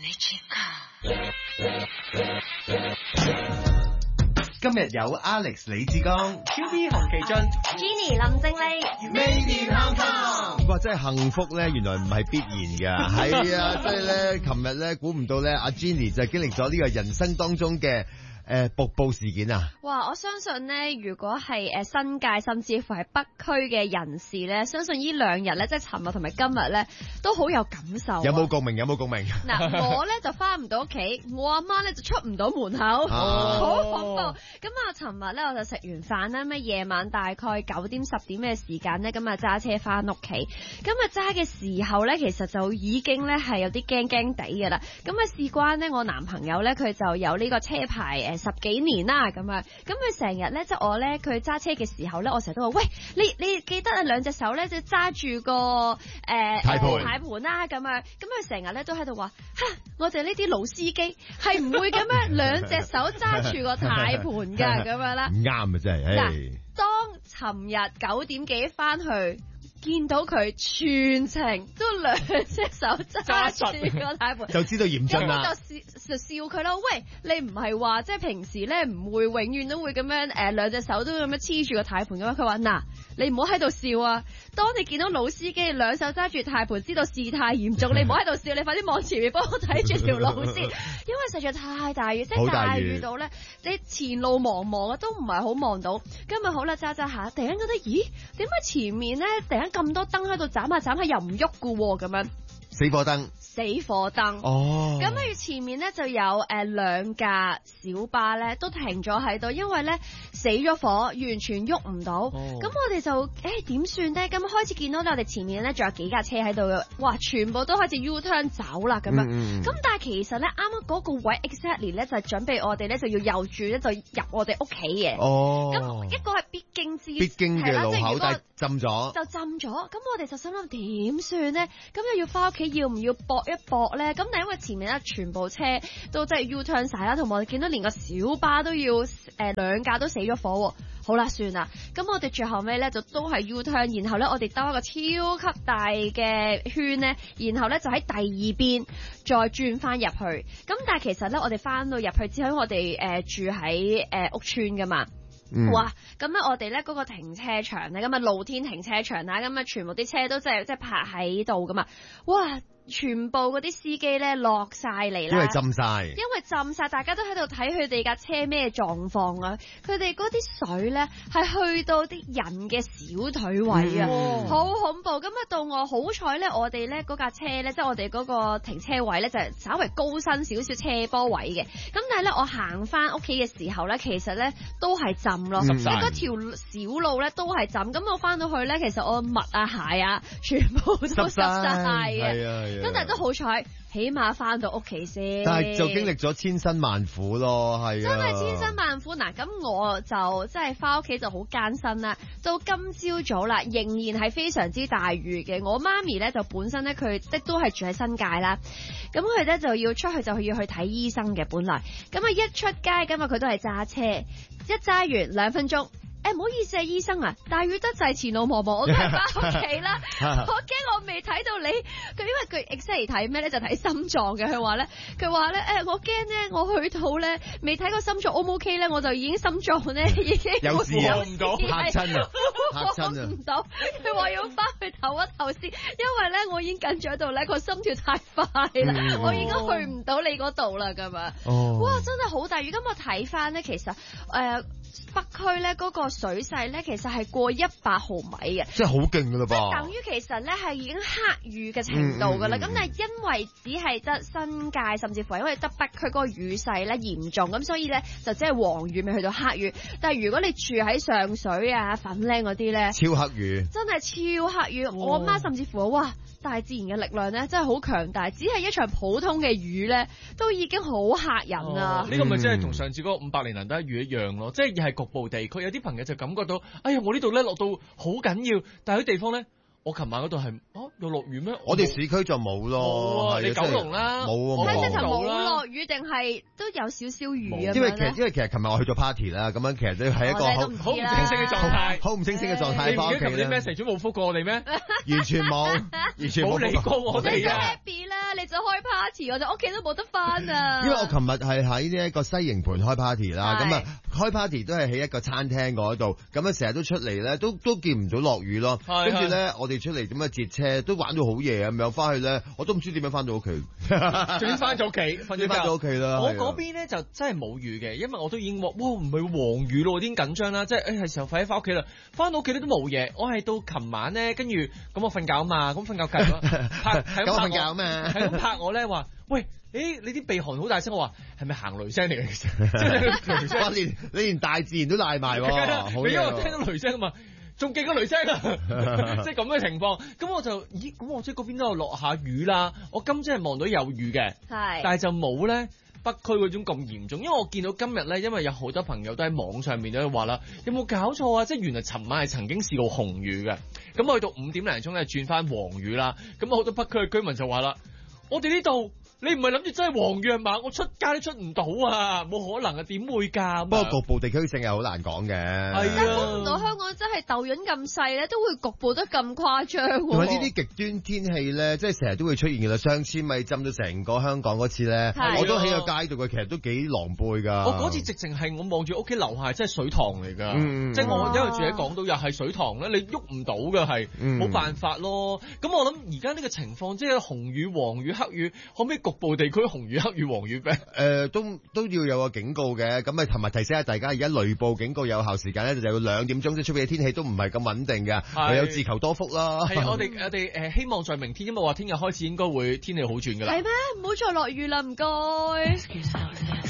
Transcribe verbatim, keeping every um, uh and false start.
今日有 Alex 李志剛、 Q B 洪其俊、 Jenny 林正麗、 Made in Hong Kong。哇！真係幸福咧，原來唔係必然㗎。係啊，即係咧，琴日咧估唔到咧，阿 Jenny 就經歷咗呢個人生當中嘅。誒、呃，瀑布事件啊！ 哇，我相信呢，如果係誒新界甚至乎係北區嘅人士咧，相信呢兩日咧，即係尋日同埋今日咧，都好有感受、啊。 有冇共鳴？有冇共鳴？ 嗱，我咧就翻唔到屋企，我阿媽咧就出唔到門口，好、啊、恐怖。咁啊，尋日咧我就食完飯啦，咩夜晚大概九點十點嘅時間咧，咁啊揸車翻屋企。咁啊揸嘅時候咧，其實就已經咧係有啲驚驚地噶啦。咁啊事關呢，我男朋友咧佢就有呢個車牌誒。十幾年啦咁啊，咁佢成日咧，即係我咧，佢揸車嘅時候咧，我成日都話：喂，你你記得啊，兩隻手咧就揸住個誒軚盤啦咁啊，咁佢成日咧都喺度話：嚇，我哋呢啲老司機係唔會咁樣兩隻手揸住個軚盤㗎咁樣啦。 唔啱啊，真係。 嗱，當尋日九點幾翻去。見到佢全程都兩隻手揸住個軚盤， 就知道嚴峻啦。 就笑就笑佢咯。喂，你唔係話即係平時咧唔會永遠都會咁樣誒兩隻手都咁樣黐住個軚盤嘅咩？佢話嗱，你唔好喺度笑啊！當你見到老司機兩手揸住軚盤，知道事態嚴重，你唔好喺度笑，你快啲望前面幫我睇住條路先，因為實在太大雨，即係大雨到咧，你前路茫茫啊，都唔係好望到。今日好啦，揸揸下，突然間覺得咦，點解前面咧突然間咁多燈喺度斬下斬下又唔喐㗎喎咁樣？ 死火燈。 死火燈哦，咁跟住前面咧就有誒兩架小巴咧都停咗喺度，因為咧死咗火，完全喐唔到。咁、哦、我哋就誒點算咧？咁開始見到咧，我哋前面咧仲有幾架車喺度嘅，哇！全部都開始 U turn 走啦咁樣。咁、嗯、但係其實咧，啱啱嗰個位 exactly 咧就係準備我哋咧就要右轉咧就入我哋屋企嘅。哦，咁一個係必經之必經嘅路口，但係浸咗就浸咗。咁我哋就心諗點算咧？咁又要翻屋企，要唔要搏一搏咧？咁但係因為前面咧全部車都即係 U turn 晒啦，同埋我哋見到連個小巴都要誒兩架都死咗火。好啦，算啦，咁我哋最後尾咧就都係 U turn，然後咧我哋兜一個超級大嘅圈咧，然後咧就喺第二邊再轉翻入去。咁但係其實咧我哋翻到入去之後，因為我哋誒、呃、住喺誒、呃、屋村噶嘛。嗯、哇！咁咧，我哋咧嗰個停車場咧，咁啊露天停車場啦，咁啊全部啲車都即係即係泊喺度噶嘛。哇！全部嗰啲司機咧落晒嚟啦， 因為浸晒， 因為浸晒，大家都喺度睇佢哋架車咩狀況啊！佢哋嗰啲水咧係去到啲人嘅小腿位啊，好、嗯、恐怖！咁啊到我好彩咧，我哋咧嗰架車咧，即係我哋嗰個停車位咧，就係稍微高身少少斜坡位嘅。咁但係咧，我行翻屋企嘅時候咧，其實咧都係浸咯，即係嗰條小路咧都係浸。咁我翻到去咧，其實我襪啊鞋啊，全部都濕晒嘅。咁但係都好彩，起碼翻到屋企先。 但係就經歷咗千辛萬苦咯，係啊，真係千辛萬苦。嗱，咁我就即係翻屋企就好艱辛啦。到今朝早啦，仍然係非常之大雨嘅。我媽咪咧就本身咧佢即都係住喺新界啦，咁佢咧就要出去就要去睇醫生嘅本來。咁啊一出街，今日佢都係揸車，一揸完兩分鐘。誒、欸，唔好意思啊，醫生啊，大雨得滯，前路茫茫，我都係翻屋企啦。我驚我未睇到你，佢因為佢 exactly 睇咩咧，就睇心臟嘅。佢話咧，佢話咧，誒，我驚咧，我去到咧，未睇個心臟 O 唔 OK 咧，我就已經心臟咧已經有事啊， 唔到嚇親啊，嚇親啊， 唔到。佢話要翻去唞一唞先，因為咧我已經緊張到咧個心跳太快啦、嗯，我已經去唔到你嗰度啦，咁啊、哦，哇，真係好大雨。咁我睇翻咧，其實誒。呃北區咧嗰個水勢咧，其實係過一百毫米嘅， 即係好勁噶啦噃！ 即係等於其實咧係已經黑雨嘅程度噶啦。咁、嗯嗯嗯、但係因為只係得新界，甚至乎因為得北區嗰個雨勢咧嚴重，咁所以咧就只係黃雨未去到黑雨。但係如果你住喺上水啊、粉嶺嗰啲咧， 超黑雨，真係超黑雨。哦、我媽甚至乎哇！大自然嘅力量咧，真係好強大。只係一場普通嘅雨咧，都已經好嚇人啊！ 呢、哦這個咪即係同上次嗰個五百年難得一遇一樣咯，即係係局部地區有啲朋友就感覺到，哎呀，我呢度咧落到好緊要，但係啲地方咧， 我琴晚嗰度係啊有落雨咩？ 我哋市區就冇咯。 冇啊，你九龍啦， 冇啊冇。 係直頭冇啦落雨定係都有少少雨咁樣咧？ 因為其實因為其實琴日我去咗 party 啦，咁樣其實都係一個好好唔清晰嘅狀態， 好唔清晰嘅狀態。 你唔翻屋企咧記得琴日啲 message 都冇覆過我哋咩？ 完全冇，完全冇理過我你就哋啊！ happy 啦，你就開 party，我就屋企都冇得翻啊！ 因為我琴日係喺呢一個西營盤開 party 啦， 係咁啊開 party 都係喺一個餐廳嗰度，咁啊成日都出嚟咧，都都見唔到落雨咯。 係跟住咧，我哋出嚟咁啊截車，都玩到好夜咁樣，翻去咧我都唔知點樣翻到屋企。 轉翻咗屋企，瞓咗翻到屋企啦。 我係啊嗰邊咧就真係冇雨嘅，因為我都已經話，哇唔係黃雨咯，我已經緊張啦，即係誒係時候快啲翻屋企啦。翻到屋企咧都冇嘢，我係到琴晚咧，跟住咁我瞓覺啊嘛，咁瞓覺隔咗拍係咁我咁瞓覺啊嘛係咁拍我咧話，喂，誒你啲鼻鼾好大聲，我話係咪行雷聲嚟嘅？其實即係雷聲哇！連你連大自然都賴埋喎，好你因為嘢喎我聽到雷聲啊嘛，仲勁過雷聲啊！即係咁嘅情況，咁我就咦咁我即係嗰邊都有落下雨啦。我今朝係望到有雨嘅， 係， 但係就冇咧北區嗰種咁嚴重。因為我見到今日咧，因為有好多朋友都喺網上面都話啦，有冇搞錯啊？即係原來尋晚係曾經試過紅雨嘅，咁去到五點零鐘咧轉翻黃雨啦。咁好多北區嘅居民就話啦，我哋呢度。你唔係諗住真係黃雨嘛？我出街都出唔到啊，冇可能啊，點會㗎？ 不過局部地區性係好難講嘅。 係但估啊， 唔到香港真係豆潤咁細咧，都會局部得咁誇張喎。 同埋呢啲極端天氣咧，即係成日都會出現嘅啦。上次咪浸到成個香港嗰次咧， 係我都喺個街度嘅，其實都幾狼狽㗎。 我嗰次直情係我望住屋企樓下，真係水塘嚟㗎。 嗯即係我哇因為住喺港島又係水塘咧，你喐唔到嘅係嗯冇辦法咯。咁我諗而家呢個情況，即係紅雨、黃雨、黑雨，可唔可以局部地區紅雨、黑雨、黃雨咩？ 誒、呃、都都要有個警告嘅，咁咪同埋提醒下大家，而家雷暴警告有效時間咧就有兩點鐘，即係出邊嘅天氣都唔係咁穩定嘅， 係唯有自求多福啦。 係我哋我哋誒希望在明天，因為話聽日開始應該會天氣好轉㗎啦。 係咩？唔好再落雨啦，唔該。